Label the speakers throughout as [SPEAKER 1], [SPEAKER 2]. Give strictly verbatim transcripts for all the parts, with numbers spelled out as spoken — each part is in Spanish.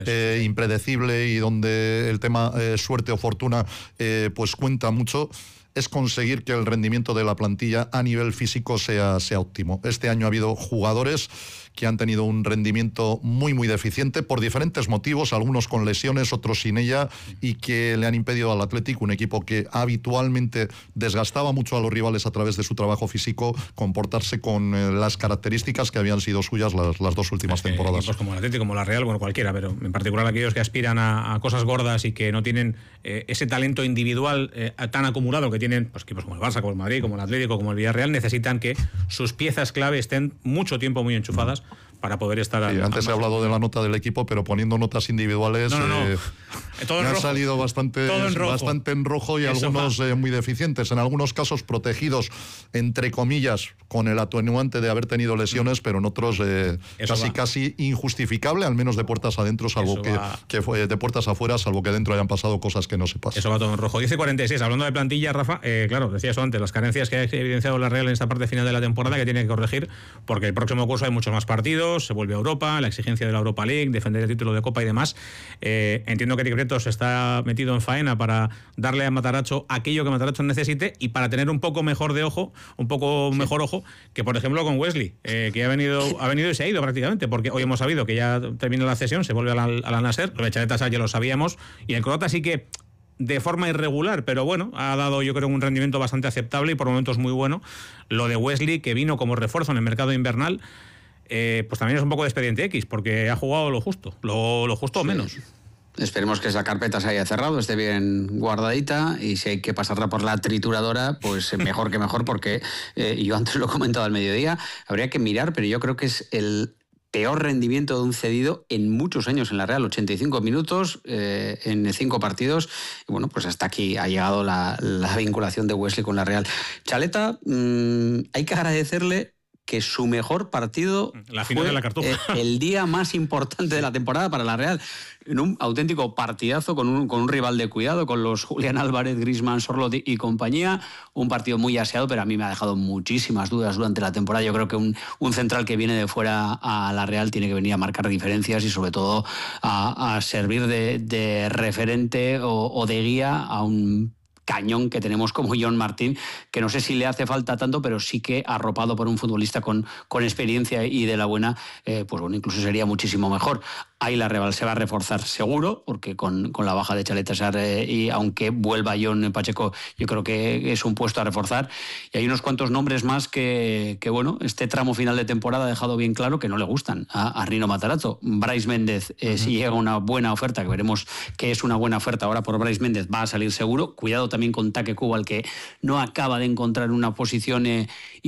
[SPEAKER 1] eh, impredecible y donde el tema eh, suerte o fortuna eh, pues cuenta mucho, es conseguir que el rendimiento de la plantilla a nivel físico sea, sea óptimo. Este año ha habido jugadores que han tenido un rendimiento muy muy deficiente por diferentes motivos, algunos con lesiones, otros sin ella, y que le han impedido al Athletic, un equipo que habitualmente desgastaba mucho a los rivales a través de su trabajo físico, comportarse con eh, las características que habían sido suyas las, las dos últimas eh, temporadas.
[SPEAKER 2] Equipos como el Athletic, como la Real, bueno, cualquiera, pero en particular aquellos que aspiran a, a cosas gordas y que no tienen eh, ese talento individual eh, tan acumulado que tienen pues, equipos como el Barça, como el Madrid, como el Atlético, como el Villarreal, necesitan que sus piezas clave estén mucho tiempo muy enchufadas para poder estar...
[SPEAKER 1] Sí,
[SPEAKER 2] a,
[SPEAKER 1] antes he hablado de la nota del equipo, pero poniendo notas individuales...
[SPEAKER 2] No, no, no. Eh,
[SPEAKER 1] Todo en han rojo. salido bastante,
[SPEAKER 2] Todo en rojo.
[SPEAKER 1] bastante en rojo y Eso algunos eh, muy deficientes. En algunos casos protegidos, entre comillas, con el atenuante de haber tenido lesiones, mm. pero en otros eh, casi va. casi injustificable, al menos de puertas adentro, salvo que, que fue de puertas afuera, salvo que dentro hayan pasado cosas que no sepas.
[SPEAKER 2] Eso va todo en rojo. dice cuarenta y seis, hablando de plantilla, Rafa, eh, claro, decía eso antes, las carencias que ha evidenciado la Real en esta parte final de la temporada que tiene que corregir, porque el próximo curso hay muchos más partidos, se vuelve a Europa, la exigencia de la Europa League, defender el título de Copa y demás. Eh, entiendo que Eric Bretos está metido en faena para darle a Matarazzo aquello que Matarazzo necesite y para tener un poco mejor de ojo, un poco sí. mejor ojo, que por ejemplo con Wesley, eh, que ha venido, ha venido y se ha ido prácticamente, porque hoy hemos sabido que ya termina la cesión, se vuelve a la, a la Nasser, lo de Chaleta ya lo sabíamos, y el croata sí que de forma irregular, pero bueno, ha dado yo creo un rendimiento bastante aceptable y por momentos muy bueno. Lo de Wesley, que vino como refuerzo en el mercado invernal, Eh, pues también es un poco de expediente X, porque ha jugado lo justo, lo, lo justo o menos.
[SPEAKER 3] Sí. Esperemos que esa carpeta se haya cerrado, esté bien guardadita, y si hay que pasarla por la trituradora, pues mejor que mejor, porque eh, yo antes lo he comentado al mediodía, habría que mirar, pero yo creo que es el peor rendimiento de un cedido en muchos años en la Real, ochenta y cinco minutos eh, en cinco partidos, y bueno, pues hasta aquí ha llegado la, la vinculación de Wesley con la Real. Chaleta, mmm, hay que agradecerle que su mejor partido
[SPEAKER 2] la final
[SPEAKER 3] fue
[SPEAKER 2] de la Cartuja.
[SPEAKER 3] eh, el día más importante de la temporada para la Real, en un auténtico partidazo con un, con un rival de cuidado, con los Julián Álvarez, Griezmann, Sorloth y compañía, un partido muy aseado, pero a mí me ha dejado muchísimas dudas durante la temporada. Yo creo que un, un central que viene de fuera a la Real tiene que venir a marcar diferencias y sobre todo a, a servir de, de referente o, o de guía a un cañón que tenemos como John Martín, que no sé si le hace falta tanto, pero sí que arropado por un futbolista con, con experiencia y de la buena, eh, pues bueno, incluso sería muchísimo mejor. Ahí la Real se va a reforzar seguro, porque con, con la baja de Chaleta, eh, y aunque vuelva John Pacheco, yo creo que es un puesto a reforzar. Y hay unos cuantos nombres más que, que bueno, este tramo final de temporada ha dejado bien claro que no le gustan a, a Rino Matarazzo. Brais Méndez, eh, uh-huh. si llega una buena oferta, que veremos que es una buena oferta ahora por Brais Méndez, va a salir seguro. Cuidado también con Taque Cuba, al que no acaba de encontrar una posición eh,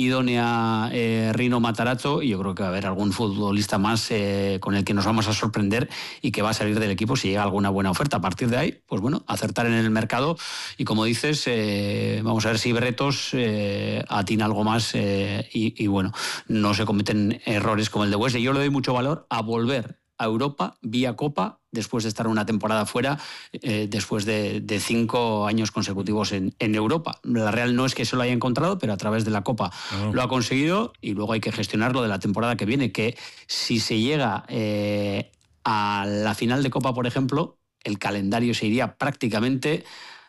[SPEAKER 3] idónea eh, Rino Matarazzo, y yo creo que va a haber algún futbolista más eh, con el que nos vamos a sorprender y que va a salir del equipo si llega alguna buena oferta. A partir de ahí, pues bueno, acertar en el mercado, y como dices, eh, vamos a ver si Bretos eh, atina algo más eh, y, y bueno, no se cometen errores como el de Wesley. Yo le doy mucho valor a volver a Europa vía Copa después de estar una temporada fuera, eh, después de, de cinco años consecutivos en, en Europa. La Real no es que se lo haya encontrado, pero a través de la Copa oh. lo ha conseguido, y luego hay que gestionarlo de la temporada que viene, que si se llega eh, a la final de Copa, por ejemplo, el calendario se iría prácticamente...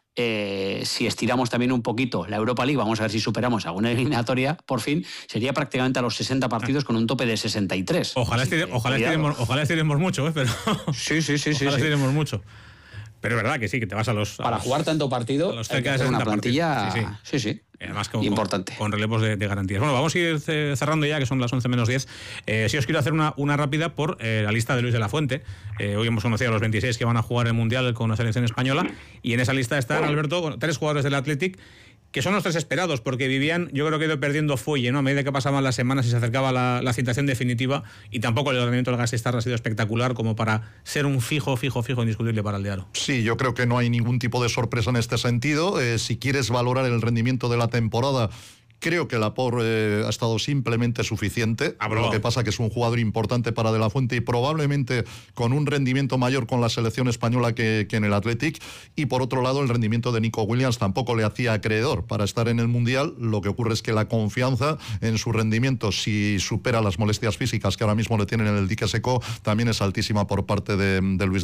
[SPEAKER 3] Eh, si estiramos también un poquito la Europa League, vamos a ver si superamos alguna eliminatoria, por fin, sería prácticamente a los sesenta partidos con un tope de sesenta y tres.
[SPEAKER 2] Ojalá, estire, ojalá, estiremos, ojalá estiremos mucho, ¿eh? Pero
[SPEAKER 3] sí, sí, sí.
[SPEAKER 2] Ojalá
[SPEAKER 3] sí,
[SPEAKER 2] estiremos
[SPEAKER 3] sí.
[SPEAKER 2] mucho. Pero es verdad que sí, que te vas a los... A
[SPEAKER 3] Para
[SPEAKER 2] los,
[SPEAKER 3] jugar tanto partido,
[SPEAKER 2] a los
[SPEAKER 3] hay que hacer una plantilla...
[SPEAKER 2] Sí, sí.
[SPEAKER 3] sí, sí.
[SPEAKER 2] Además, con,
[SPEAKER 3] importante.
[SPEAKER 2] Con, con relevos de, de garantías. Bueno, vamos a ir cerrando ya, que son las once menos diez. Eh, sí os quiero hacer una, una rápida por eh, la lista de Luis de la Fuente. Eh, hoy hemos conocido a los veintiséis que van a jugar el Mundial con la selección española, y en esa lista están, Alberto, bueno, tres jugadores del Athletic, que son los tres esperados, porque Vivian, yo creo que ha ido perdiendo fuelle, ¿no? A medida que pasaban las semanas y se acercaba la, la citación definitiva, y tampoco el rendimiento del Gasistar ha sido espectacular como para ser un fijo, fijo, fijo indiscutible para el Diaro.
[SPEAKER 1] Sí, yo creo que no hay ningún tipo de sorpresa en este sentido. Eh, si quieres valorar el rendimiento de la temporada, Creo que Laporte eh, ha estado simplemente suficiente.
[SPEAKER 2] Aprobado.
[SPEAKER 1] Lo que pasa que es un jugador importante para De La Fuente y probablemente con un rendimiento mayor con la selección española que, que en el Athletic. Y por otro lado, el rendimiento de Nico Williams tampoco le hacía acreedor para estar en el Mundial. Lo que ocurre es que la confianza en su rendimiento, si supera las molestias físicas que ahora mismo le tienen en el dique seco, también es altísima por parte de, de Luis